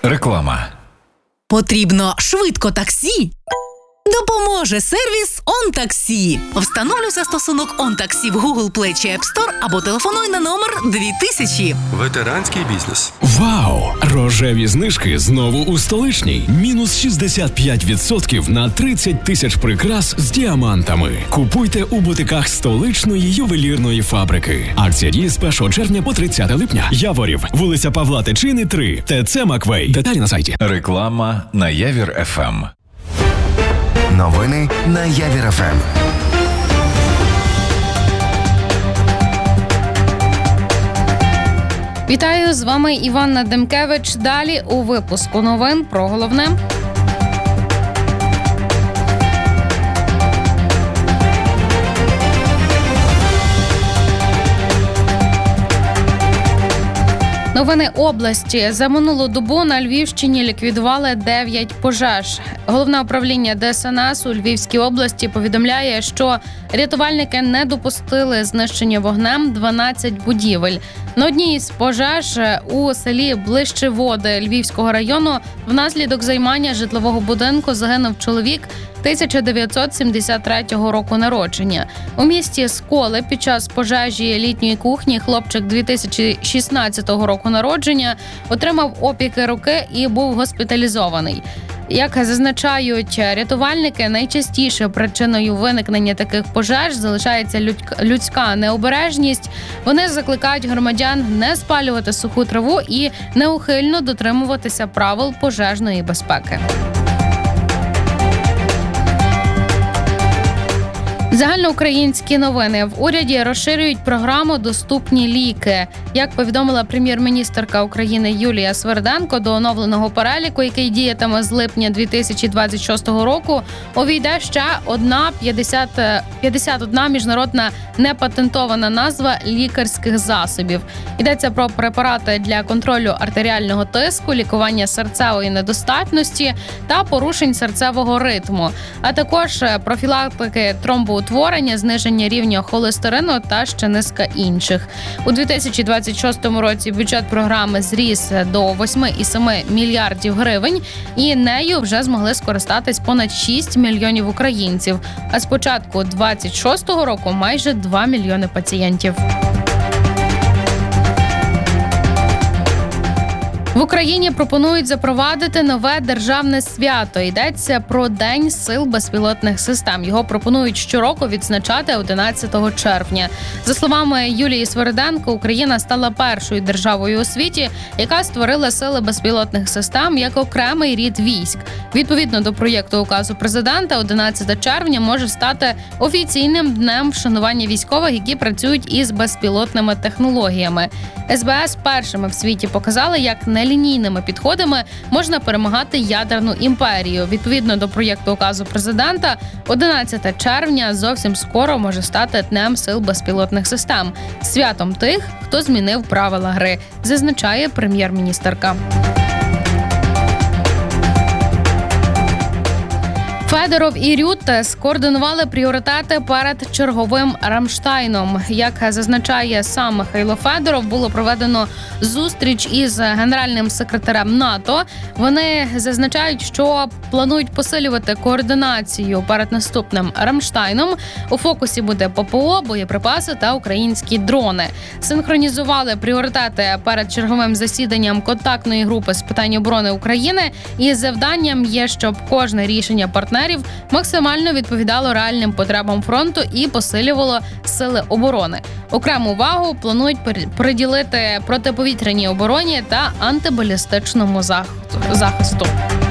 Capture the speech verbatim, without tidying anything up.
Реклама. Потрібно швидко таксі? Допоможе сервіс «ОнТаксі». Встановлюй застосунок «ОнТаксі» в Google Play чи App Store або телефонуй на номер дві тисячі. Ветеранський бізнес. Вау! Рожеві знижки знову у столичній. Мінус шістдесят п'ять відсотків на тридцять тисяч прикрас з діамантами. Купуйте у бутиках столичної ювелірної фабрики. Акція діє з першого червня по тридцяте липня. Яворів, вулиця Павла Тичини, три, ТЦ Маквей. Деталі на сайті. Реклама на Явір еф ем. Новини на Явір еф ем. Вітаю, з вами Іванна Демкевич. Далі у випуску новин про головне. Новини області. За минулу добу на Львівщині ліквідували дев'ять пожеж. Головне управління Де Ес Ен Ес у Львівській області повідомляє, що рятувальники не допустили знищення вогнем дванадцять будівель. На одній із пожеж у селі Блищеводи Львівського району внаслідок займання житлового будинку загинув чоловік тисяча дев'ятсот сімдесят третього року народження. У місті Сколи під час пожежі літньої кухні хлопчик дві тисячі шістнадцятого року народження отримав опіки руки і був госпіталізований. Як зазначають рятувальники, найчастіше причиною виникнення таких пожеж залишається людська необережність. Вони закликають громадян не спалювати суху траву і неухильно дотримуватися правил пожежної безпеки. Загальноукраїнські новини. В уряді розширюють програму «Доступні ліки». Як повідомила прем'єр-міністерка України Юлія Сверденко, до оновленого переліку, який діятиме з липня дві тисячі двадцять шостого року, увійде ще одна п'ятдесят, п'ятдесят одна міжнародна непатентована назва лікарських засобів. Йдеться про препарати для контролю артеріального тиску, лікування серцевої недостатності та порушень серцевого ритму, а також профілактики тромбоутворення, зниження рівня холестерину та ще низка інших. У дві тисячі двадцять шостому році бюджет програми зріс до восьми цілих семи мільярдів гривень, і нею вже змогли скористатись понад шість мільйонів українців. А з початку двадцять шостого року майже два мільйони пацієнтів. В Україні пропонують запровадити нове державне свято. Йдеться про День сил безпілотних систем. Його пропонують щороку відзначати одинадцятого червня. За словами Юлії Сверденко, Україна стала першою державою у світі, яка створила сили безпілотних систем як окремий рід військ. Відповідно до проєкту указу президента, одинадцятого червня може стати офіційним днем вшанування військових, які працюють із безпілотними технологіями. ес бе ес першими в світі показали, як нелінійними підходами можна перемагати ядерну імперію. Відповідно до проєкту указу президента, одинадцятого червня зовсім скоро може стати Днем сил безпілотних систем – святом тих, хто змінив правила гри, зазначає прем'єр-міністерка. Федоров і Рютте скоординували пріоритети перед черговим Рамштайном. Як зазначає сам Михайло Федоров, було проведено зустріч із генеральним секретарем НАТО. Вони зазначають, що планують посилювати координацію перед наступним Рамштайном. У фокусі буде пе пе о, боєприпаси та українські дрони. Синхронізували пріоритети перед черговим засіданням контактної групи з питань оборони України. І завданням є, щоб кожне рішення партнерів максимально відповідало реальним потребам фронту і посилювало сили оборони. Окрему увагу планують приділити протиповітряній обороні та антибалістичному захисту.